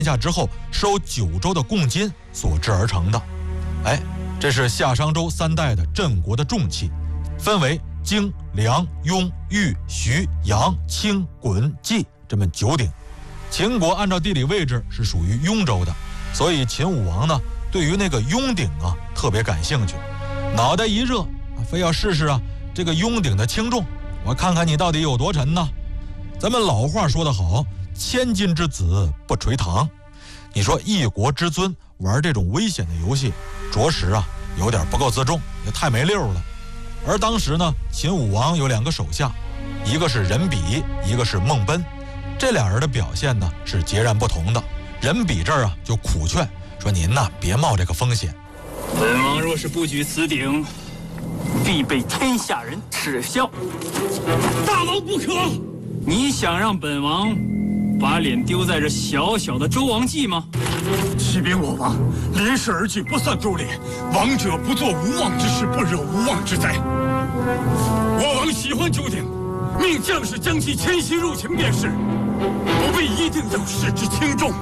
下之后收9州的贡金所制而成的。这是夏商周3代的镇国的重器，分为荆、梁、雍、豫、徐、阳、清、衮、济这么9鼎。秦国按照地理位置是属于雍州的，所以秦武王呢对于那个雍鼎啊特别感兴趣，脑袋一热，非要试试这个雍鼎的轻重，我看看你到底有多沉呢。咱们老话说得好，千金之子不垂堂。你说一国之尊玩这种危险的游戏，着实有点不够自重，也太没溜了。而当时呢，秦武王有2个手下，一个是任比，一个是孟贲。这俩人的表现呢是截然不同的。任比这儿就苦劝说：“您别冒这个风险。 本王若是不举此鼎，必被天下人耻笑。 大王不可！ 你想让本王把脸丢在这小小的周王记吗？ 启禀我王，连氏而进不算丢脸，王者不做无妄之事，不惹无妄之灾。我王喜欢九鼎，命将士将其迁徙入秦便是，不必一定要视之轻重。”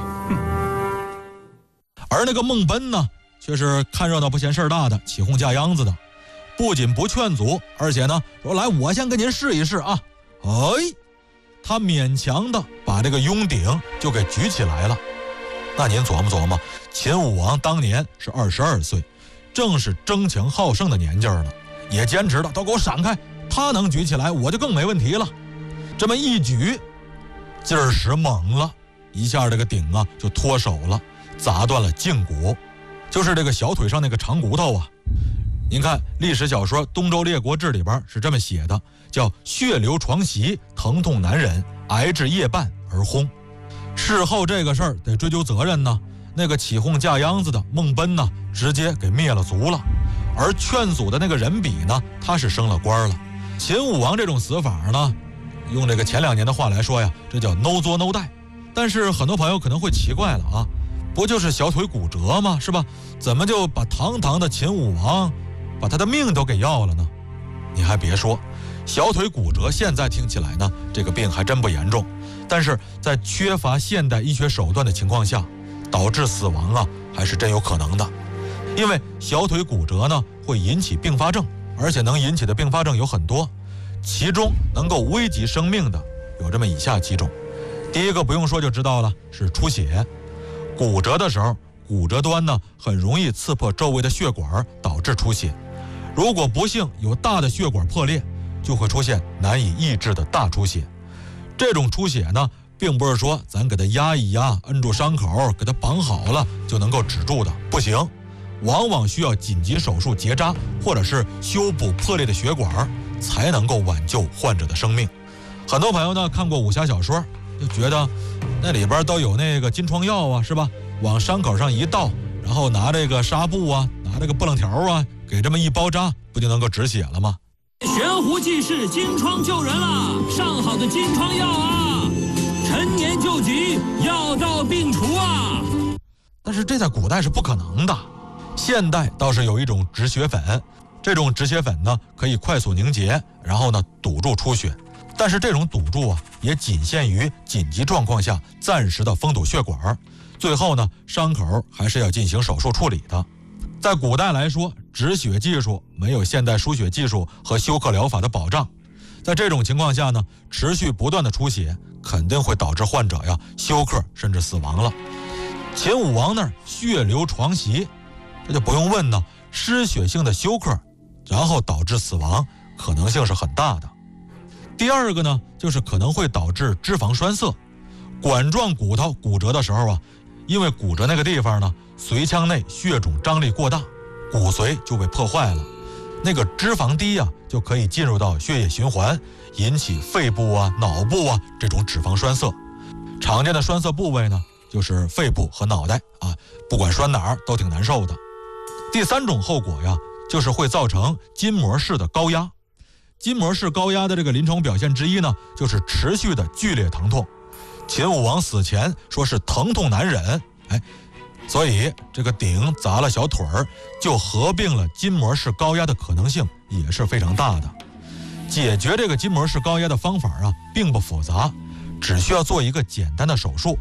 而那个孟贲呢，却是看热闹不嫌事儿大的，起哄架秧子的，不仅不劝阻，而且呢说：“来，我先跟您试一试啊！”他勉强的把这个雍鼎就给举起来了。那您琢磨琢磨，秦武王当年是22岁，正是争强好胜的年纪了，也坚持的都给我闪开，他能举起来，我就更没问题了。这么一举，劲儿使猛了，一下这个鼎就脱手了，砸断了胫骨，就是这个小腿上那个长骨头。您看历史小说《东周列国志》里边是这么写的，叫血流床席，疼痛难忍，挨至夜半而轰。事后这个事儿得追究责任呢，那个起哄架秧子的孟贲呢，直接给灭了族了。而劝阻的那个任比呢，他是升了官了。秦武王这种死法呢，用这个前2年的话来说呀，这叫 no 作 no die。但是很多朋友可能会奇怪了不就是小腿骨折吗？是吧？怎么就把堂堂的秦武王把他的命都给要了呢？你还别说，小腿骨折现在听起来呢，这个病还真不严重，但是在缺乏现代医学手段的情况下，导致死亡还是真有可能的。因为小腿骨折呢会引起并发症，而且能引起的并发症有很多，其中能够危及生命的有这么以下几种。第一个不用说就知道了，是出血。骨折的时候，骨折端呢很容易刺破周围的血管，导致出血。如果不幸有大的血管破裂，就会出现难以抑制的大出血。这种出血呢，并不是说咱给它压一压，摁住伤口，给它绑好了就能够止住的，不行，往往需要紧急手术结扎，或者是修补破裂的血管，才能够挽救患者的生命。很多朋友呢看过武侠小说，就觉得那里边都有那个金疮药是吧？往伤口上一倒，然后拿这个纱布拿这个布楞条给这么一包扎，不就能够止血了吗？ 悬壶济世，金疮救人了！上好的金疮药陈年救急，药到病除但是这在古代是不可能的。现代倒是有一种止血粉，这种止血粉呢可以快速凝结，然后呢堵住出血。但是这种堵住也仅限于紧急状况下暂时的封堵血管，最后呢伤口还是要进行手术处理的。在古代来说，止血技术没有现代输血技术和休克疗法的保障，在这种情况下呢，持续不断的出血肯定会导致患者休克甚至死亡了。秦武王那儿血流床席，这就不用问呢，失血性的休克，然后导致死亡可能性是很大的。第二个呢，就是可能会导致脂肪栓塞。管状骨头骨折的时候因为骨折那个地方呢，髓腔内血肿张力过大，骨髓就被破坏了，那个脂肪滴就可以进入到血液循环，引起肺部脑部这种脂肪栓塞。常见的栓塞部位呢，就是肺部和脑袋不管栓哪儿都挺难受的。第3种后果就是会造成筋膜式的高压。筋膜式高压的这个临床表现之一呢，就是持续的剧烈疼痛。秦武王死前说是疼痛难忍，所以这个鼎砸了小腿儿，就合并了筋膜式高压的可能性也是非常大的。解决这个筋膜式高压的方法并不复杂，只需要做一个简单的手术，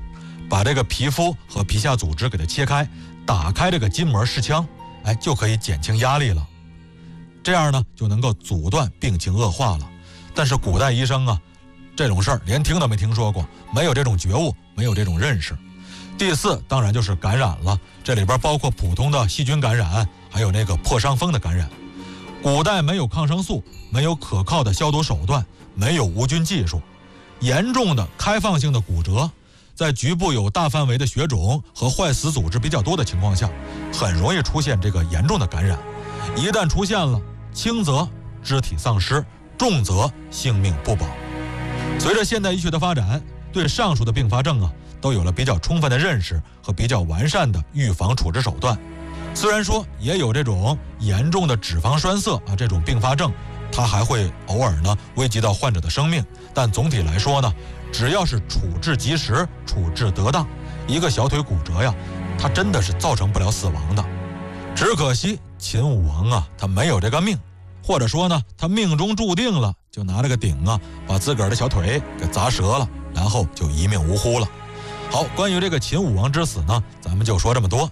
把这个皮肤和皮下组织给它切开，打开这个筋膜试枪，就可以减轻压力了。这样呢，就能够阻断病情恶化了。但是古代医生啊，这种事儿连听都没听说过，没有这种觉悟，没有这种认识。第四，当然就是感染了，这里边包括普通的细菌感染，还有那个破伤风的感染。古代没有抗生素，没有可靠的消毒手段，没有无菌技术，严重的开放性的骨折，在局部有大范围的血肿和坏死组织比较多的情况下，很容易出现这个严重的感染。一旦出现了，轻则肢体丧失，重则性命不保。随着现代医学的发展，对上述的并发症都有了比较充分的认识和比较完善的预防处置手段。虽然说也有这种严重的脂肪栓塞这种并发症，它还会偶尔危及到患者的生命，但总体来说呢，只要是处置及时，处置得当，一个小腿骨折呀，它真的是造成不了死亡的。只可惜秦武王他没有这个命，或者说呢，他命中注定了，就拿这个鼎把自个儿的小腿给砸折了，然后就一命呜呼了。好，关于这个秦武王之死呢，咱们就说这么多。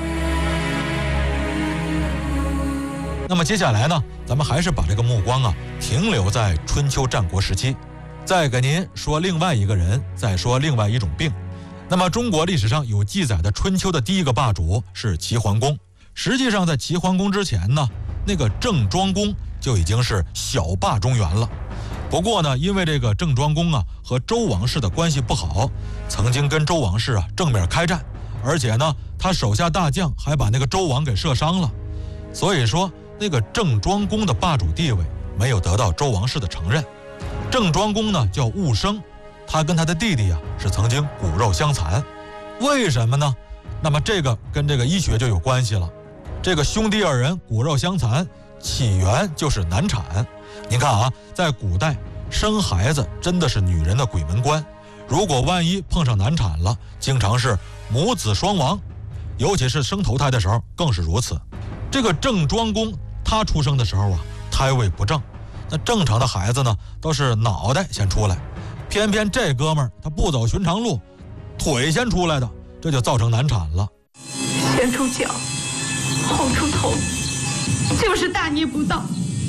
那么接下来呢，咱们还是把这个目光停留在春秋战国时期，再给您说另外一个人，再说另外一种病。那么中国历史上有记载的春秋的第一个霸主是齐桓公。实际上在齐桓公之前呢，那个郑庄公就已经是小霸中原了。不过呢，因为这个郑庄公和周王室的关系不好，曾经跟周王室正面开战，而且呢，他手下大将还把那个周王给射伤了。所以说那个郑庄公的霸主地位没有得到周王室的承认。郑庄公呢叫寤生，他跟他的弟弟是曾经骨肉相残。为什么呢？那么这个跟这个医学就有关系了。这个兄弟二人骨肉相残，起源就是难产。您看在古代生孩子真的是女人的鬼门关，如果万一碰上难产了，经常是母子双亡，尤其是生头胎的时候更是如此。这个郑庄公他出生的时候胎位不正，那正常的孩子呢都是脑袋先出来，偏偏这哥们儿他不走寻常路，腿先出来的，这就造成难产了。 先出脚，后出头，就是大逆不道，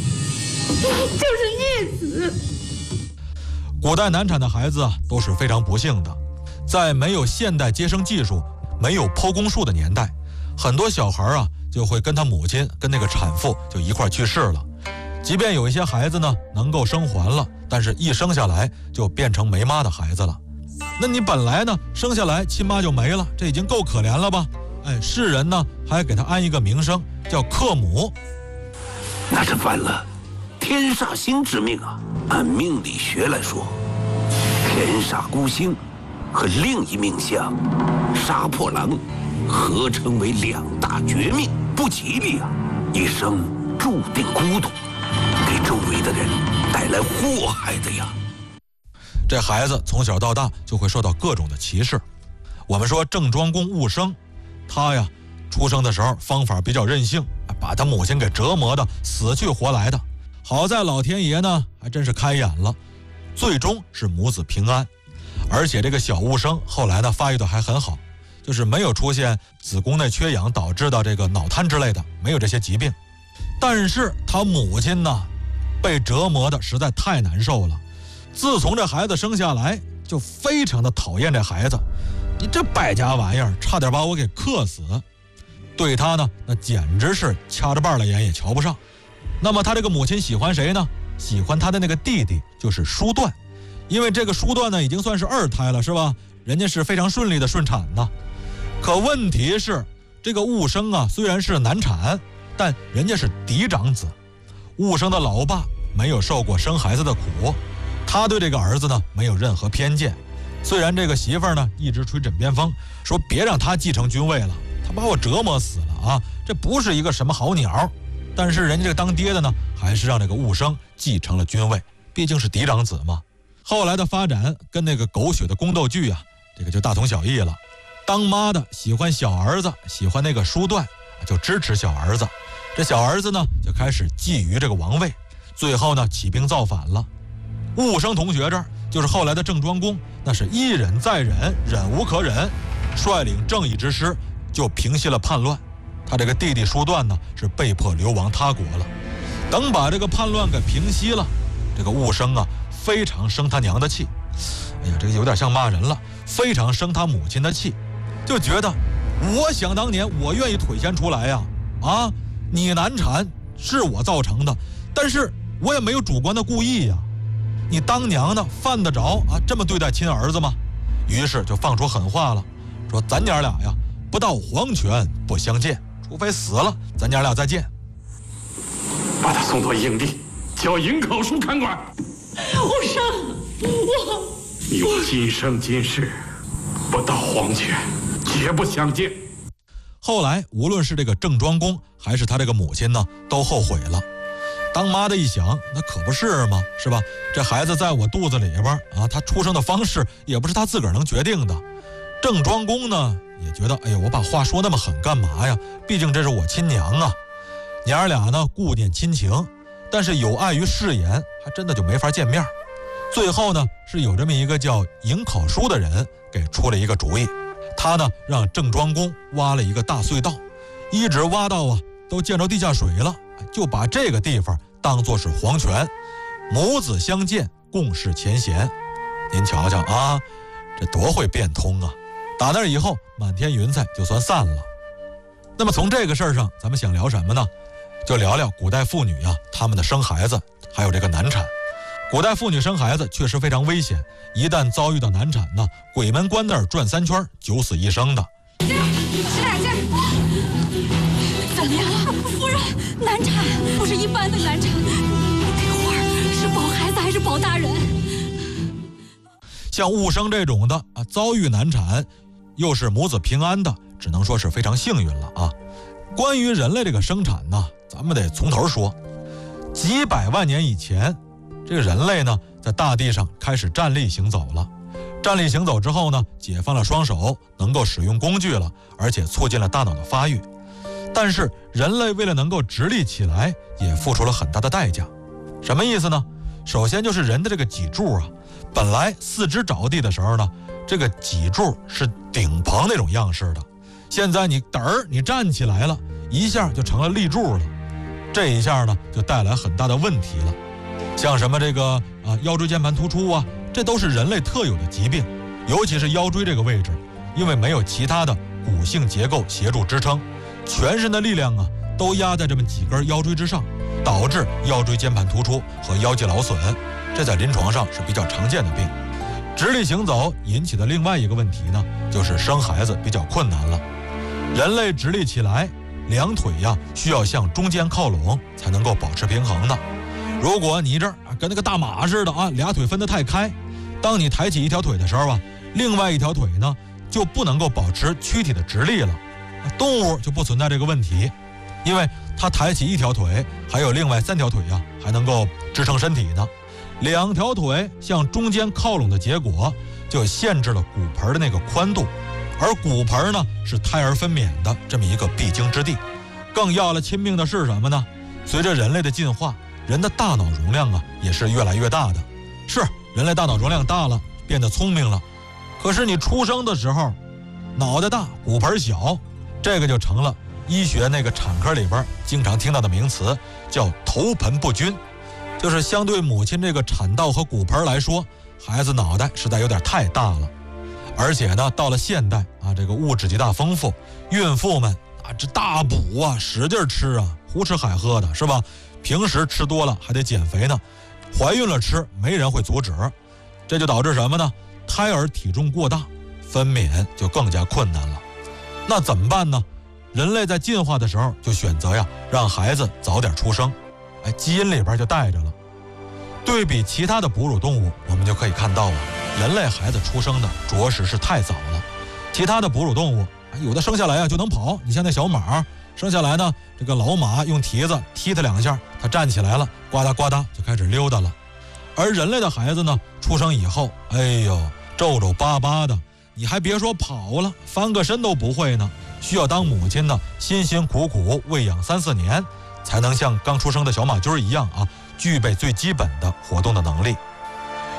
就是逆子。 古代难产的孩子都是非常不幸的，在没有现代接生技术，没有剖宫术的年代，很多小孩就会跟他母亲跟那个产妇就一块去世了。即便有一些孩子呢能够生还了，但是一生下来就变成没妈的孩子了。那你本来呢生下来亲妈就没了，这已经够可怜了吧？世人呢还给他安一个名声叫克母， 那是犯了天煞星之命啊！按命理学来说，天煞孤星和另一命相杀破狼合称为两大绝命，不吉利啊！一生注定孤独，给周围的人带来祸害的呀。 这孩子从小到大就会受到各种的歧视。我们说郑庄公寤生，他呀出生的时候方法比较任性，把他母亲给折磨的死去活来的。好在老天爷呢还真是开眼了，最终是母子平安。而且这个小寤生后来呢发育的还很好，就是没有出现子宫内缺氧导致的这个脑瘫之类的，没有这些疾病。但是他母亲呢被折磨的实在太难受了，自从这孩子生下来就非常的讨厌这孩子，你这败家玩意儿差点把我给克死。对他呢那简直是掐着半了眼也瞧不上。那么他这个母亲喜欢谁呢？喜欢他的那个弟弟，就是叔段。因为这个叔段呢已经算是二胎了，是吧？人家是非常顺利的顺产呢。可问题是这个寤生虽然是难产，但人家是嫡长子。寤生的老爸没有受过生孩子的苦，他对这个儿子呢没有任何偏见。虽然这个媳妇儿呢一直吹枕边风，说别让他继承君位了，他把我折磨死了这不是一个什么好鸟。但是人家这个当爹的呢还是让这个寤生继承了君位，毕竟是嫡长子嘛。后来的发展跟那个狗血的宫斗剧这个就大同小异了。当妈的喜欢小儿子，喜欢那个叔段，就支持小儿子。这小儿子呢就开始觊觎这个王位，最后呢起兵造反了。寤生同学这儿就是后来的郑庄公，那是一忍再忍，忍无可忍，率领正义之师就平息了叛乱。他这个弟弟叔段呢，是被迫流亡他国了。等把这个叛乱给平息了，这个寤生啊，非常生他娘的气。哎呀，这个有点像骂人了，非常生他母亲的气，就觉得我想当年我愿意腿先出来呀，你难产是我造成的，但是我也没有主观的故意呀，你当娘的犯得着这么对待亲儿子吗？于是就放出狠话了，说咱娘俩呀，不到黄泉不相见，除非死了，咱娘俩再见。 把他送到营里，叫营口书看管。 寤生， 有今生今世，不到黄泉，绝不相见。 后来无论是这个郑庄公还是他这个母亲呢，都后悔了。当妈的一想，那可不是吗？是吧？这孩子在我肚子里边他出生的方式也不是他自个儿能决定的。郑庄公呢也觉得，哎呀，我把话说那么狠干嘛呀？毕竟这是我亲娘啊。娘儿俩呢顾念亲情，但是有碍于誓言，还真的就没法见面。最后呢，是有这么一个叫颍考叔的人给出了一个主意。他呢让郑庄公挖了一个大隧道，一直挖到都见着地下水了，就把这个地方当作是黄泉，母子相见，共侍前贤。您瞧瞧这多会变通啊！打那以后，满天云彩就算散了。那么从这个事儿上，咱们想聊什么呢？就聊聊古代妇女她们的生孩子，还有这个难产。古代妇女生孩子确实非常危险，一旦遭遇到难产呢，鬼门关那儿转3圈，九死一生的。 使点劲！怎么样了，夫人？难产不是一般的难产，这会儿是保孩子还是保大人？ 像寤生这种的遭遇难产，又是母子平安的，只能说是非常幸运了关于人类这个生产呢，咱们得从头说。几百万年以前，这个人类呢，在大地上开始站立行走了。站立行走之后呢，解放了双手，能够使用工具了，而且促进了大脑的发育。但是人类为了能够直立起来，也付出了很大的代价。什么意思呢？首先就是人的这个脊柱本来四肢着地的时候呢，这个脊柱是顶棚那种样式的。现在你你站起来了，一下就成了立柱了，这一下呢就带来很大的问题了。像什么这个腰椎间盘突出这都是人类特有的疾病，尤其是腰椎这个位置，因为没有其他的骨性结构协助支撑，全身的力量都压在这么几根腰椎之上，导致腰椎间盘突出和腰肌劳损，这在临床上是比较常见的病。直立行走引起的另外一个问题呢，就是生孩子比较困难了。人类直立起来，两腿需要向中间靠拢，才能够保持平衡的。如果你这儿跟那个大马似的俩腿分得太开，当你抬起一条腿的时候另外一条腿呢就不能够保持躯体的直立了。动物就不存在这个问题，因为它抬起一条腿，还有另外3条腿还能够支撑身体呢。2条腿向中间靠拢的结果，就限制了骨盆的那个宽度，而骨盆呢是胎儿分娩的这么一个必经之地。更要了亲命的是什么呢？随着人类的进化，人的大脑容量也是越来越大的。是人类大脑容量大了，变得聪明了，可是你出生的时候脑袋大骨盆小，这个就成了医学那个产科里边经常听到的名词，叫头盆不均。就是相对母亲这个产道和骨盆来说，孩子脑袋实在有点太大了。而且呢，到了现代这个物质极大丰富，孕妇们这大补使劲吃胡吃海喝的是吧？平时吃多了还得减肥呢，怀孕了吃没人会阻止，这就导致什么呢？胎儿体重过大，分娩就更加困难了。那怎么办呢？人类在进化的时候就选择让孩子早点出生，基因里边就带着了。对比其他的哺乳动物，我们就可以看到人类孩子出生的着实是太早了。其他的哺乳动物有的生下来就能跑，你像那小马生下来呢，这个老马用蹄子踢它2下，它站起来了，呱嗒呱嗒就开始溜达了。而人类的孩子呢，出生以后，哎呦，皱皱巴巴的，你还别说跑了，翻个身都不会呢，需要当母亲的辛辛苦苦喂养3-4年，才能像刚出生的小马驹一样具备最基本的活动的能力。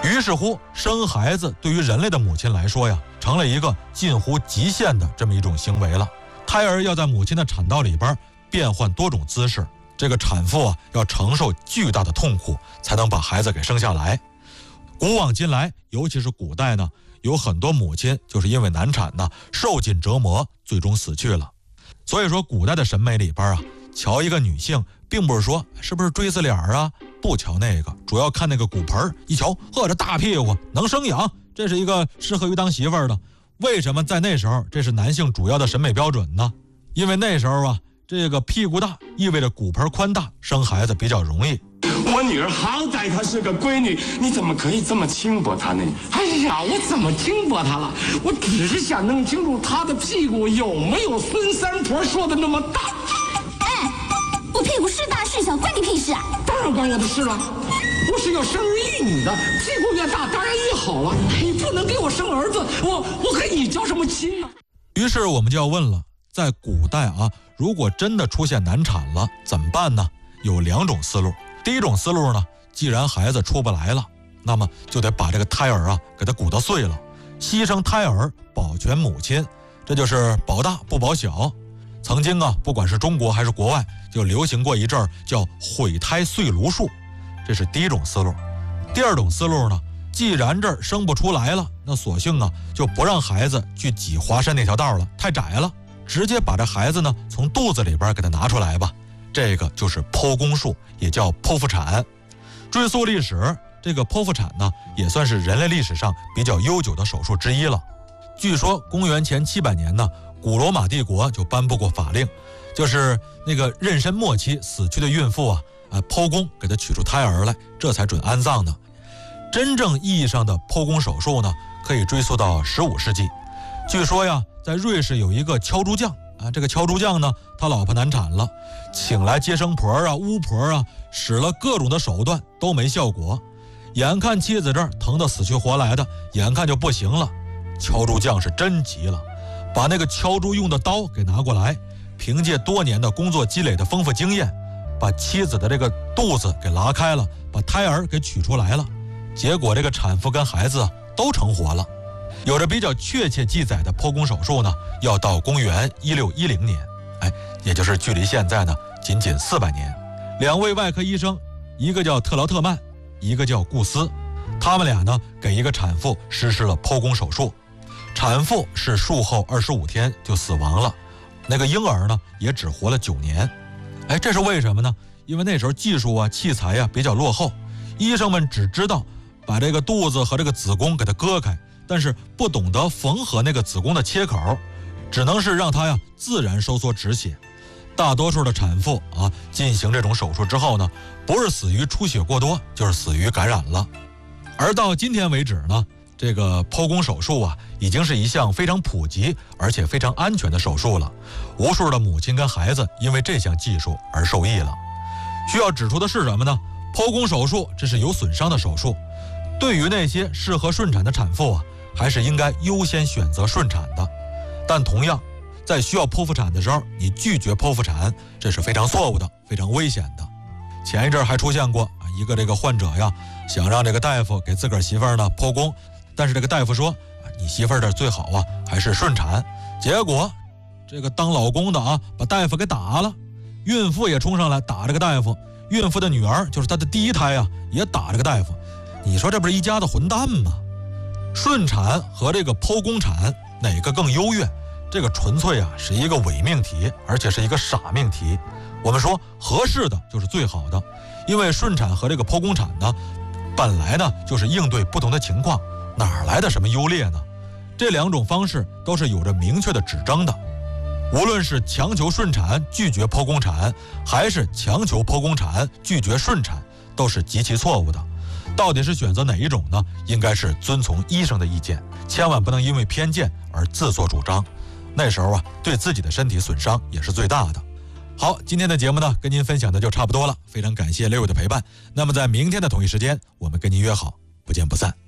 于是乎，生孩子对于人类的母亲来说呀，成了一个近乎极限的这么一种行为了。胎儿要在母亲的产道里边变换多种姿势，这个产妇啊要承受巨大的痛苦，才能把孩子给生下来。古往今来，尤其是古代呢，有很多母亲就是因为难产呢，受尽折磨，最终死去了。所以说，古代的审美里边啊，瞧一个女性，并不是说是不是锥子脸啊，不瞧那个，主要看那个骨盆，一瞧，呵，这大屁股能生养，这是一个适合于当媳妇儿的。为什么在那时候这是男性主要的审美标准呢？因为那时候啊，这个屁股大意味着骨盆宽大，生孩子比较容易。 我女儿好歹她是个闺女，你怎么可以这么轻薄她呢？哎呀，我怎么轻薄她了？我只是想弄清楚她的屁股有没有孙三婆说的那么大。 哎，我屁股是大是小关你屁事啊？ 当然关我的事了。我是要生儿育女的，屁股越大当然越好了。你不能给我生儿子，我跟你交什么亲呢？ 于是我们就要问了，在古代啊，如果真的出现难产了怎么办呢？有2种思路。第一种思路呢，既然孩子出不来了，那么就得把这个胎儿啊给它鼓捣碎了，牺牲胎儿保全母亲，这就是保大不保小。曾经啊，不管是中国还是国外，就流行过一阵儿叫毁胎碎颅术，这是第一种思路。第二种思路呢，既然这儿生不出来了，那索性啊就不让孩子去挤华山那条道了，太窄了，直接把这孩子呢从肚子里边给他拿出来吧。这个就是剖宫术，也叫剖腹产。追溯历史，这个剖腹产呢，也算是人类历史上比较悠久的手术之一了。据说公元前700年呢，古罗马帝国就颁布过法令，就是那个妊娠末期死去的孕妇啊，剖宫给她取出胎儿来，这才准安葬的。真正意义上的剖宫手术呢，可以追溯到15世纪。据说呀，在瑞士有一个敲竹匠啊，这个敲竹匠呢，他老婆难产了，请来接生婆啊、巫婆啊，使了各种的手段都没效果。眼看妻子这儿疼得死去活来的，眼看就不行了，敲竹匠是真急了，把那个敲竹用的刀给拿过来，凭借多年的工作积累的丰富经验，把妻子的这个肚子给拉开了，把胎儿给取出来了。结果这个产妇跟孩子都成活了。有着比较确切记载的剖宫手术呢，要到公元1610年，也就是距离现在呢仅仅400年。2位外科医生，一个叫特劳特曼，一个叫顾斯，他们俩呢给一个产妇实施了剖宫手术。产妇是术后25天就死亡了，那个婴儿呢也只活了9年。这是为什么呢？因为那时候技术啊、器材啊比较落后，医生们只知道把这个肚子和这个子宫给它割开，但是不懂得缝合那个子宫的切口，只能是让它呀自然收缩止血。大多数的产妇啊进行这种手术之后呢，不是死于出血过多，就是死于感染了。而到今天为止呢，这个剖宫手术啊已经是一项非常普及而且非常安全的手术了。无数的母亲跟孩子因为这项技术而受益了。需要指出的是什么呢？剖宫手术这是有损伤的手术，对于那些适合顺产的产妇啊，还是应该优先选择顺产的。但同样，在需要剖腹产的时候，你拒绝剖腹产，这是非常错误的，非常危险的。前一阵还出现过一个这个患者呀，想让这个大夫给自个儿媳妇儿呢剖宫，但是这个大夫说，你媳妇儿这最好啊还是顺产。结果这个当老公的啊把大夫给打了，孕妇也冲上来打这个大夫，孕妇的女儿就是她的第一胎啊也打这个大夫。你说这不是一家子混蛋吗？顺产和这个剖宫产哪个更优越？这个纯粹啊是一个伪命题，而且是一个傻命题。我们说合适的就是最好的，因为顺产和这个剖宫产呢，本来呢就是应对不同的情况，哪来的什么优劣呢？这2种方式都是有着明确的指征的。无论是强求顺产拒绝剖宫产，还是强求剖宫产拒绝顺产，都是极其错误的。到底是选择哪一种呢？应该是遵从医生的意见，千万不能因为偏见而自作主张。那时候啊，对自己的身体损伤也是最大的。好，今天的节目呢，跟您分享的就差不多了，非常感谢6位的陪伴。那么在明天的同一时间，我们跟您约好，不见不散。